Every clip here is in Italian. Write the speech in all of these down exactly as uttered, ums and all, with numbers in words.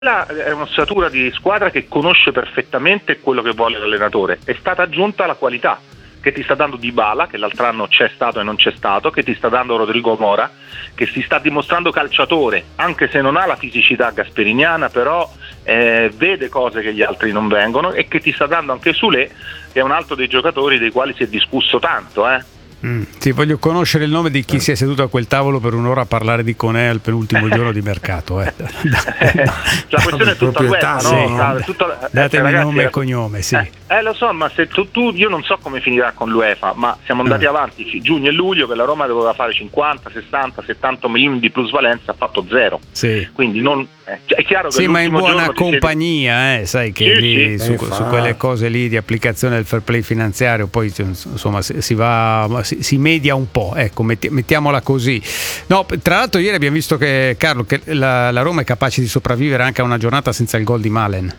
è un'ossatura di squadra che conosce perfettamente quello che vuole l'allenatore. È stata aggiunta la qualità che ti sta dando Dybala, che l'altro anno c'è stato e non c'è stato, che ti sta dando Rodrigo Mora, che si sta dimostrando calciatore, anche se non ha la fisicità gasperiniana, però eh, vede cose che gli altri non vengono, e che ti sta dando anche Soulé, che è un altro dei giocatori dei quali si è discusso tanto, eh. Mm, sì, voglio conoscere il nome di chi si è seduto a quel tavolo per un'ora a parlare di Koné al penultimo giorno di mercato. Eh. La questione è tutta questa, sì, no? Tutta, datemi eh, ragazzi, nome e cognome, sì. Eh, eh, lo so, ma se tu, tu, io non so come finirà con l'UEFA, ma siamo andati eh. avanti giugno e luglio che la Roma doveva fare cinquanta, sessanta, settanta milioni di plusvalenza, ha fatto zero. Sì. Quindi non, eh, è chiaro che sì, ma in buona compagnia, siete... eh, sai che sì, lì, sì. su, su quelle cose lì di applicazione del fair play finanziario poi insomma si, si va si, si media un po', ecco, metti, mettiamola così. No, tra l'altro ieri abbiamo visto che Carlo che la, la Roma è capace di sopravvivere anche a una giornata senza il gol di Malen.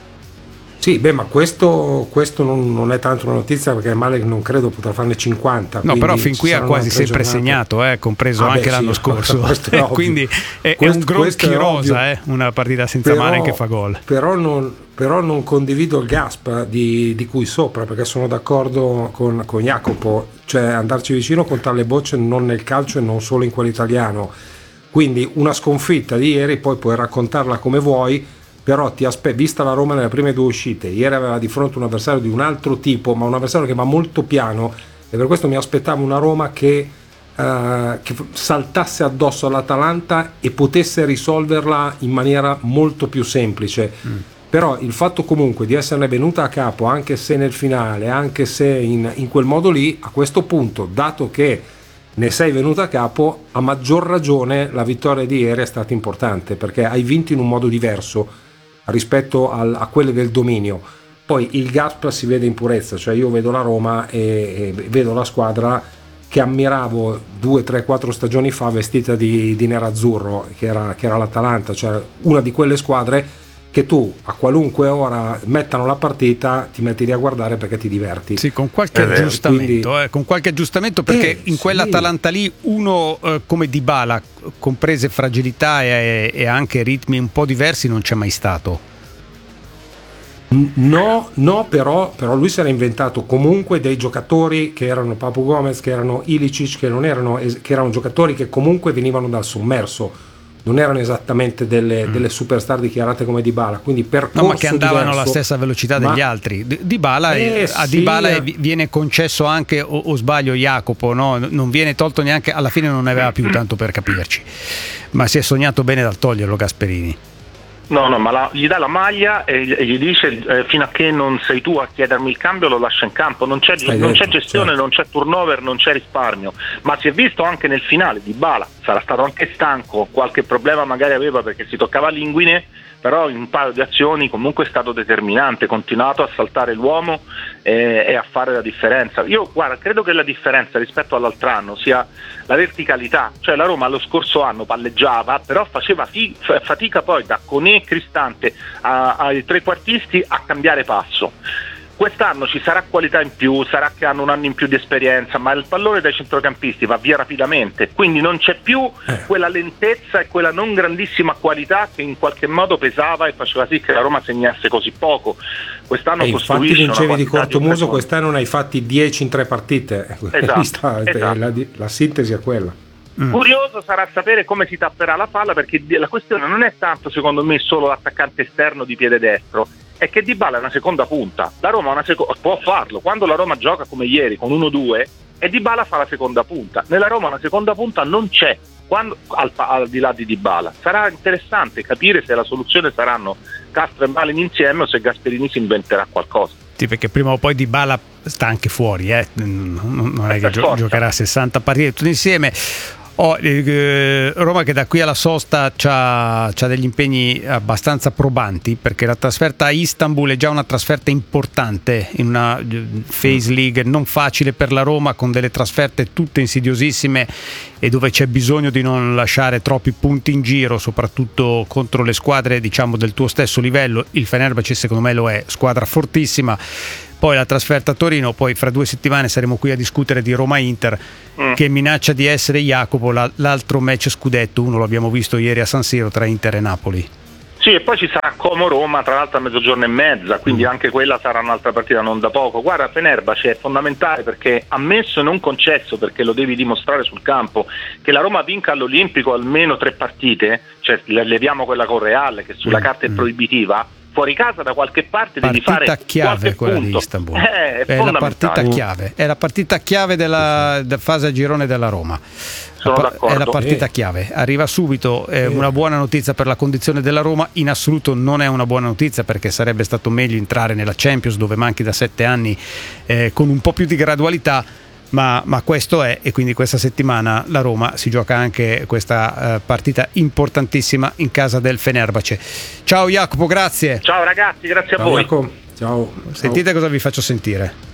Sì, beh, ma questo, questo non, non è tanto una notizia, perché Malen non credo potrà farne cinquanta. No, però fin qui ha quasi sempre giornate. segnato, eh, compreso ah, anche beh, l'anno sì, scorso. È quindi è, questo, è un gronchi rosa, eh, una partita senza però, Malen che fa gol. Però non, però non condivido il gasp di, di cui sopra, perché sono d'accordo con, con Jacopo, cioè andarci vicino con tale bocce non nel calcio e non solo in quello italiano. Quindi una sconfitta di ieri, poi puoi raccontarla come vuoi, però ti aspe- vista la Roma nelle prime due uscite, ieri aveva di fronte un avversario di un altro tipo, ma un avversario che va molto piano, e per questo mi aspettavo una Roma che, eh, che saltasse addosso all'Atalanta e potesse risolverla in maniera molto più semplice. Mm. Però il fatto comunque di esserne venuta a capo, anche se nel finale, anche se in, in quel modo lì, a questo punto, dato che ne sei venuta a capo, a maggior ragione la vittoria di ieri è stata importante, perché hai vinto in un modo diverso rispetto al, a quelle del dominio. Poi il gasp si vede in purezza, cioè io vedo la Roma e, e vedo la squadra che ammiravo due, tre, quattro stagioni fa vestita di, di nerazzurro, che era, che era l'Atalanta, cioè una di quelle squadre che tu a qualunque ora mettano la partita ti metti lì a guardare perché ti diverti. Sì, con qualche eh, aggiustamento, quindi... eh, con qualche aggiustamento perché eh, in quell'Atalanta sì. lì uno eh, come Dybala, comprese fragilità e, e anche ritmi un po' diversi, non c'è mai stato. No, no, però, però lui si era inventato comunque dei giocatori che erano Papu Gomez, che erano Ilicic, che non erano, che erano giocatori che comunque venivano dal sommerso. Non erano esattamente delle, mm. delle superstar dichiarate come Dybala, quindi percorso no, ma che andavano diverso, alla stessa velocità degli ma... altri. Dybala eh, a sì. Dybala viene concesso anche, o, o sbaglio Jacopo, no? Non viene tolto neanche, alla fine non ne aveva più, tanto per capirci, ma si è sognato bene dal toglierlo Gasperini. No, no, ma la, gli dà la maglia e gli, e gli dice eh, fino a che non sei tu a chiedermi il cambio lo lascia in campo, non c'è, non c'è gestione, certo. Non c'è turnover, non c'è risparmio, ma si è visto anche nel finale. Dybala sarà stato anche stanco, qualche problema magari aveva perché si toccava l'inguine, però in un paio di azioni comunque è stato determinante, continuato a saltare l'uomo e, e a fare la differenza. Io guarda, credo che la differenza rispetto all'altro anno sia la verticalità, cioè la Roma lo scorso anno palleggiava, però faceva fi- fatica poi da Koné, Cristante a, ai trequartisti a cambiare passo. Quest'anno ci sarà qualità in più, sarà che hanno un anno in più di esperienza, ma il pallone dai centrocampisti va via rapidamente, quindi non c'è più quella lentezza e quella non grandissima qualità che in qualche modo pesava e faceva sì che la Roma segnasse così poco. Quest'anno e costruisce infatti vincevi di cortomuso, di quest'anno ne hai fatti dieci in tre partite. Esatto, sta, esatto. La, la sintesi è quella. Mm. Curioso sarà sapere come si tapperà la palla, perché la questione non è tanto secondo me solo l'attaccante esterno di piede destro, è che Dybala è una seconda punta. La Roma una seco- può farlo quando la Roma gioca come ieri con uno due e Dybala fa la seconda punta. Nella Roma una seconda punta non c'è quando, al, al di là di Dybala. Sarà interessante capire se la soluzione saranno Castro e Malen insieme o se Gasperini si inventerà qualcosa. Sì, perché prima o poi Dybala sta anche fuori, eh? non, non è che gio- giocherà sessanta partite tutti insieme. Oh, eh, Roma che da qui alla sosta c'ha, c'ha degli impegni abbastanza probanti, perché la trasferta a Istanbul è già una trasferta importante in una phase league non facile per la Roma, con delle trasferte tutte insidiosissime e dove c'è bisogno di non lasciare troppi punti in giro, soprattutto contro le squadre diciamo del tuo stesso livello. Il Fenerbahce secondo me lo è, squadra fortissima. Poi la trasferta a Torino, poi fra due settimane saremo qui a discutere di Roma-Inter, mm. che minaccia di essere, Jacopo, la, l'altro match scudetto, uno lo abbiamo visto ieri a San Siro tra Inter e Napoli. Sì, e poi ci sarà Como-Roma, tra l'altro a mezzogiorno e mezza, quindi mm. anche quella sarà un'altra partita non da poco. Guarda, Fenerbahce è fondamentale perché ammesso e non concesso, perché lo devi dimostrare sul campo, che la Roma vinca all'Olimpico almeno tre partite, cioè leviamo quella con Real che sulla mm. carta è proibitiva, fuori casa da qualche parte partita devi fare chiave quella punto. di Istanbul. Eh, è, è la partita chiave, è la partita chiave della, della fase a girone della Roma. Sono la, d'accordo. È la partita eh. chiave, arriva subito, è eh. una buona notizia per la condizione della Roma, in assoluto non è una buona notizia perché sarebbe stato meglio entrare nella Champions dove manchi da sette anni eh, con un po' più di gradualità. Ma, ma questo è, e quindi questa settimana la Roma si gioca anche questa uh, partita importantissima in casa del Fenerbahce. Ciao Jacopo, grazie. Ciao ragazzi, grazie Ciao, a voi. Jacopo. Ciao. Sentite Ciao. cosa vi faccio sentire.